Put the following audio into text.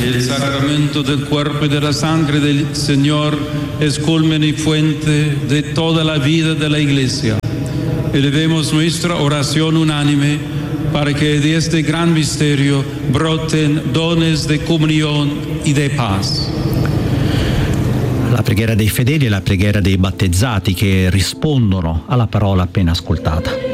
El sacramento del cuerpo y de la sangre del Señor es culmen y fuente de toda la vida de la Iglesia. Elevemos nuestra oración unánime para que de este gran misterio broten dones de comunión y de paz. La preghiera dei fedeli e la preghiera dei battezzati che rispondono alla parola appena ascoltata.